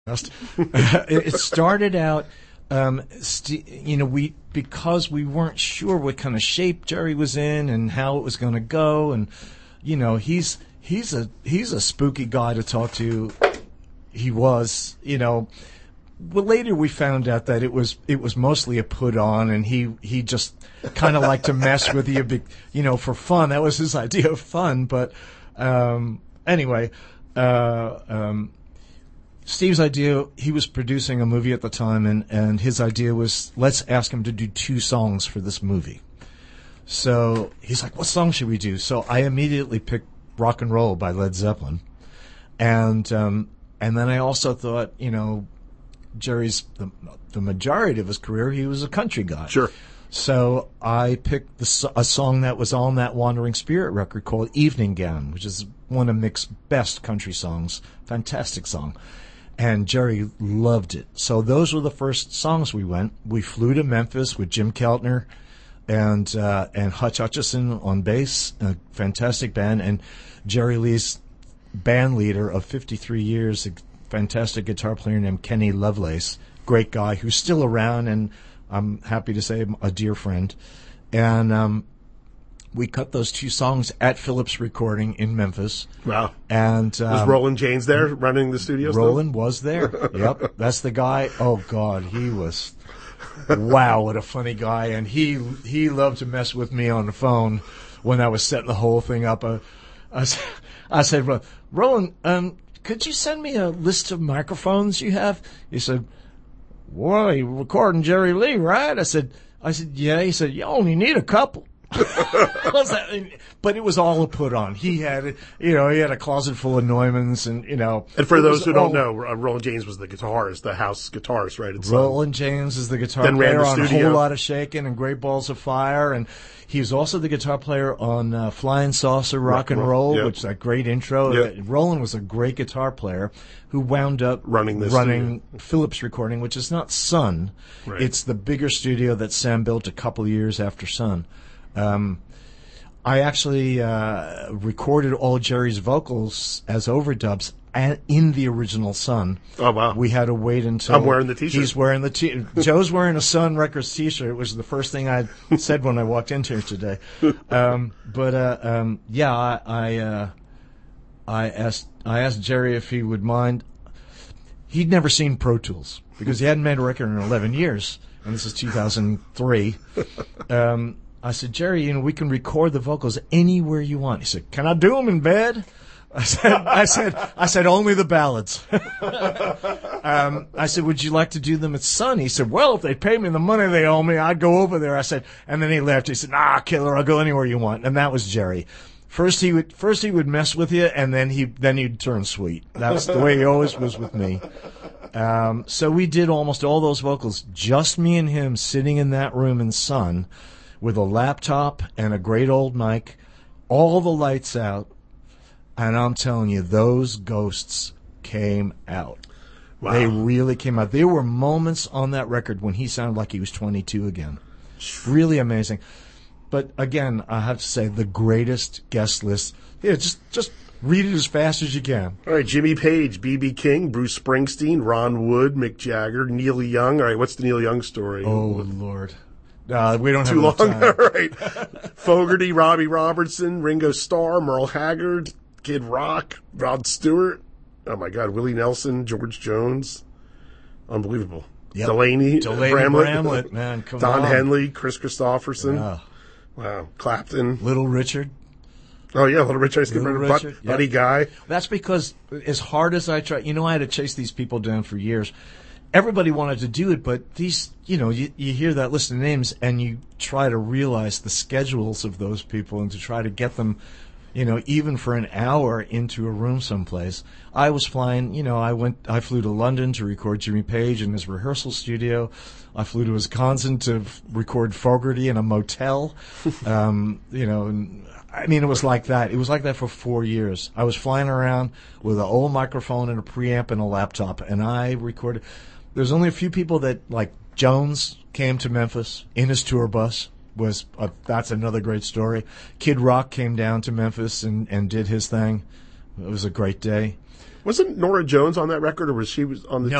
It started out, because we weren't sure what kind of shape Jerry was in and how it was going to go, and he's a spooky guy to talk to. He was, Well, later we found out that it was mostly a put on, and he just kind of liked to mess with you, for fun. That was his idea of fun. But anyway. Steve's idea, he was producing a movie at the time, and his idea was, let's ask him to do 2 songs for this movie. So he's like, what song should we do? So I immediately picked Rock and Roll by Led Zeppelin. And then I also thought, Jerry's, the majority of his career, he was a country guy. Sure. So I picked a song that was on that Wandering Spirit record called Evening Gown, which is one of Mick's best country songs. Fantastic song. And Jerry loved it. So those were the first songs we went. We flew to Memphis with Jim Keltner and Hutch Hutchison on bass, a fantastic band, and Jerry Lee's band leader of 53 years, a fantastic guitar player named Kenny Lovelace, great guy who's still around, and I'm happy to say a dear friend. And we cut those 2 songs at Phillips Recording in Memphis. Wow. And was Roland Janes there running the studio? Roland was there. Yep. That's the guy. Oh, God. He was, wow, what a funny guy. And he loved to mess with me on the phone when I was setting the whole thing up. I said, Roland, could you send me a list of microphones you have? He said, well, you're recording Jerry Lee, right? I said, yeah. He said, you only need a couple. But it was all a put on. He had a closet full of Neumanns, and And for those who don't know, Roland James was the guitarist, the house guitarist, right? Roland James is the guitar player on A Whole Lot of Shakin' and Great Balls of Fire, and he was also the guitar player on Flying Saucer Rock and Roll, yep. which is that great intro. Yep. Roland was a great guitar player who wound up running Phillips Recording, which is not Sun. Right. It's the bigger studio that Sam built a couple of years after Sun. I actually recorded all Jerry's vocals as overdubs in the original Sun. Oh, wow. We had to wait until... I'm wearing the T-shirt. He's wearing the T-shirt. Joe's wearing a Sun Records T-shirt. It was the first thing I said when I walked into here today. I asked Jerry if he would mind. He'd never seen Pro Tools because he hadn't made a record in 11 years, and this is 2003. I said, Jerry, we can record the vocals anywhere you want. He said, can I do them in bed? I said, only the ballads. I said, would you like to do them at Sun? He said, well, if they pay me the money they owe me, I'd go over there. I said, and then he left. He said, nah, killer, I'll go anywhere you want. And that was Jerry. First he would mess with you, and then he'd turn sweet. That's the way he always was with me. So we did almost all those vocals, just me and him sitting in that room in Sun, with a laptop and a great old mic, all the lights out, and I'm telling you, those ghosts came out. Wow. They really came out. There were moments on that record when he sounded like he was 22 again. Really amazing. But again, I have to say, the greatest guest list. Yeah, just read it as fast as you can. All right, Jimmy Page, B.B. King, Bruce Springsteen, Ron Wood, Mick Jagger, Neil Young. All right, what's the Neil Young story? Oh, Lord. We don't have too long. Time. All right. Fogerty, Robbie Robertson, Ringo Starr, Merle Haggard, Kid Rock, Rod Stewart. Oh my God, Willie Nelson, George Jones. Unbelievable. Yep. Delaney Bramlett, man, come Don on. Henley, Chris Christopherson. Yeah. Wow. Clapton. Little Richard. Oh yeah, Little Richard. Buddy Guy. That's because as hard as I try, I had to chase these people down for years. Everybody wanted to do it, but these, you hear that list of names and you try to realize the schedules of those people and to try to get them, even for an hour into a room someplace. I was flying, I flew to London to record Jimmy Page in his rehearsal studio. I flew to Wisconsin to record Fogerty in a motel. It was like that. It was like that for 4 years. I was flying around with an old microphone and a preamp and a laptop, and I recorded. There's only a few people that, like Jones, came to Memphis in his tour bus. That's another great story. Kid Rock came down to Memphis and did his thing. It was a great day. Wasn't Nora Jones on that record, or was she on the